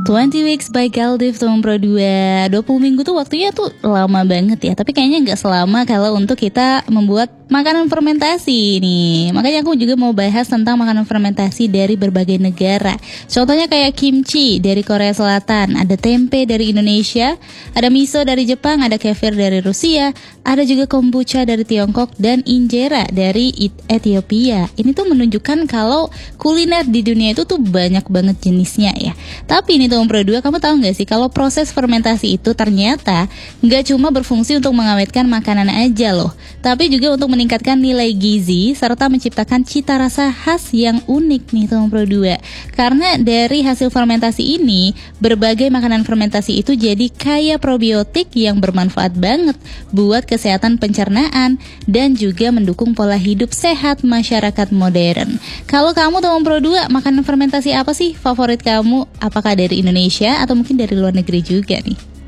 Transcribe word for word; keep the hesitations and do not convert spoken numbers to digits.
twenty Weeks by Galdiv Teman Pro dua. dua puluh minggu tuh waktunya tuh lama banget ya. Tapi kayaknya gak selama kalau untuk kita membuat makanan fermentasi nih. Makanya aku juga mau bahas tentang makanan fermentasi dari berbagai negara. Contohnya kayak kimchi dari Korea Selatan, ada tempe dari Indonesia, ada miso dari Jepang, ada kefir dari Rusia, ada juga kombucha dari Tiongkok, dan injera dari Ethiopia. Ini tuh menunjukkan kalau kuliner di dunia itu tuh banyak banget jenisnya ya. Tapi ini Teman Pro dua, kamu tahu gak sih kalau proses fermentasi itu ternyata gak cuma berfungsi untuk mengawetkan makanan aja loh, tapi juga untuk meningkatkan nilai gizi serta menciptakan cita rasa khas yang unik nih Teman Pro dua. Karena dari hasil fermentasi ini, berbagai makanan fermentasi itu jadi kaya probiotik yang bermanfaat banget buat kesehatan pencernaan dan juga mendukung pola hidup sehat masyarakat modern. Kalau kamu Teman Pro dua, makanan fermentasi apa sih favorit kamu? Apakah dari Indonesia atau mungkin dari luar negeri juga nih?